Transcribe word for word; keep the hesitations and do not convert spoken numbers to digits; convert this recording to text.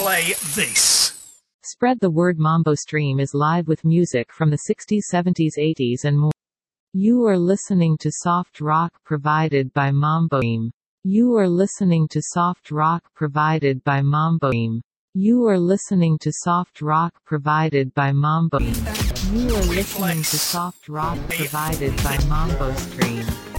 Play this. Spread the word. Mambo Stream is live with music from the sixties, seventies, eighties and more. You are listening to soft rock provided by Mambo Stream. You are listening to soft rock provided by Mambo Stream. You are listening to soft rock provided by Mambo Stream. You are listening to soft rock provided by Mambo Stream.